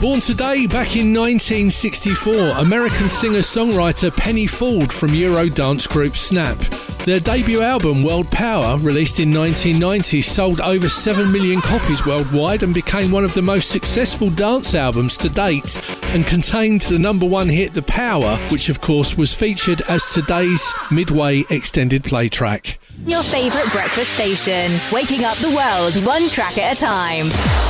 Born today back in 1964, American singer-songwriter Penny Ford from Eurodance group Snap. Their debut album, World Power, released in 1990, sold over 7 million copies worldwide and became one of the most successful dance albums to date, and contained the number one hit The Power, which of course was featured as today's Midway extended play track. Your favourite breakfast station, waking up the world one track at a time.